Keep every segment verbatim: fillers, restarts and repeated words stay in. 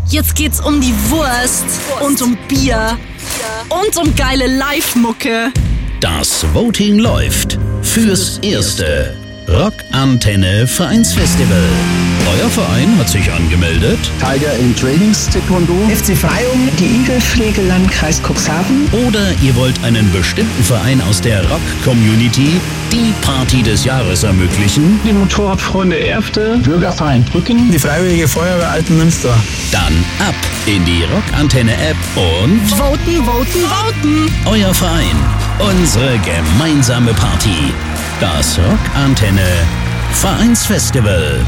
Jetzt geht's um die Wurst und um Bier und um geile Live-Mucke. Das Voting läuft fürs erste Rockantenne Vereinsfestival. Euer Verein hat sich angemeldet. Tiger in Trainings Taekwondo. F C Freyung, die Igelpflege Landkreis Cuxhaven. Oder ihr wollt einen bestimmten Verein aus der Rock-Community die Party des Jahres ermöglichen. Die Motorradfreunde Erfte. Bürgerverein Brücken. Die Freiwillige Feuerwehr Altenmünster. Dann ab in die Rockantenne-App und Voten, voten, voten. Euer Verein. Unsere gemeinsame Party. Das Rockantenne Vereinsfestival.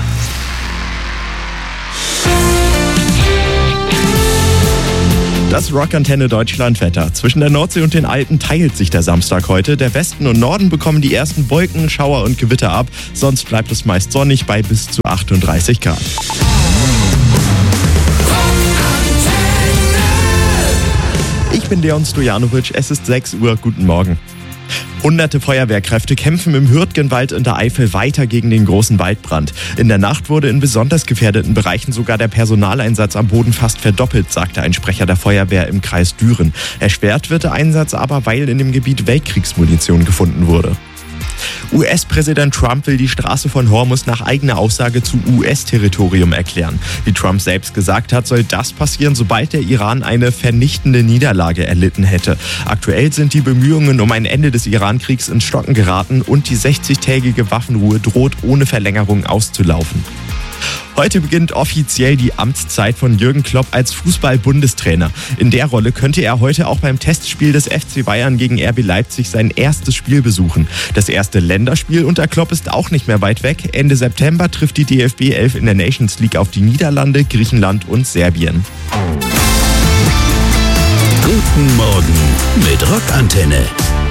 Das Rockantenne Deutschlandwetter. Zwischen der Nordsee und den Alpen teilt sich der Samstag heute. Der Westen und Norden bekommen die ersten Wolken, Schauer und Gewitter ab. Sonst bleibt es meist sonnig bei bis zu achtunddreißig Grad. Ich bin Leon Stojanovic, es ist sechs Uhr, guten Morgen. Hunderte Feuerwehrkräfte kämpfen im Hürtgenwald in der Eifel weiter gegen den großen Waldbrand. In der Nacht wurde in besonders gefährdeten Bereichen sogar der Personaleinsatz am Boden fast verdoppelt, sagte ein Sprecher der Feuerwehr im Kreis Düren. Erschwert wird der Einsatz aber, weil in dem Gebiet Weltkriegsmunition gefunden wurde. U S-Präsident Trump will die Straße von Hormuz nach eigener Aussage zu U S-Territorium erklären. Wie Trump selbst gesagt hat, soll das passieren, sobald der Iran eine vernichtende Niederlage erlitten hätte. Aktuell sind die Bemühungen um ein Ende des Iran-Kriegs ins Stocken geraten und die sechzigtägige Waffenruhe droht ohne Verlängerung auszulaufen. Heute beginnt offiziell die Amtszeit von Jürgen Klopp als Fußball-Bundestrainer. In der Rolle könnte er heute auch beim Testspiel des F C Bayern gegen R B Leipzig sein erstes Spiel besuchen. Das erste Länderspiel unter Klopp ist auch nicht mehr weit weg. Ende September trifft die D F B elf in der Nations League auf die Niederlande, Griechenland und Serbien. Guten Morgen mit Rockantenne.